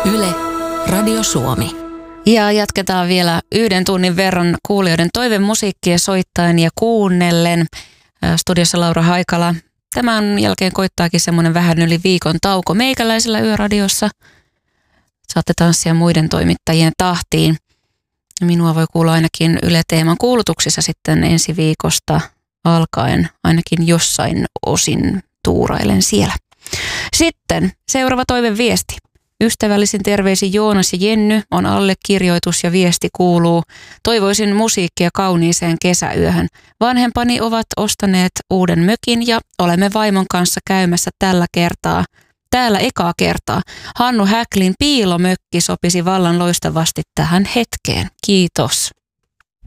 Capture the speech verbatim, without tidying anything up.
Yle, Radio Suomi. Ja jatketaan vielä yhden tunnin verran kuulijoiden toivemusiikkia soittaen ja kuunnellen. Studiossa Laura Haikala. Tämän jälkeen koittaakin semmoinen vähän yli viikon tauko meikäläisellä Yöradiossa. Saatte tanssia muiden toimittajien tahtiin. Minua voi kuulla ainakin Yle Teeman kuulutuksissa sitten ensi viikosta alkaen. Ainakin jossain osin tuurailen siellä. Sitten seuraava toiveviesti. Ystävällisin terveisin Joonas ja Jenny on allekirjoitus ja viesti kuuluu: toivoisin musiikkia kauniiseen kesäyöhön. Vanhempani ovat ostaneet uuden mökin ja olemme vaimon kanssa käymässä tällä kertaa. Täällä ekaa kertaa. Hannu Häklin Piilomökki sopisi vallan loistavasti tähän hetkeen. Kiitos.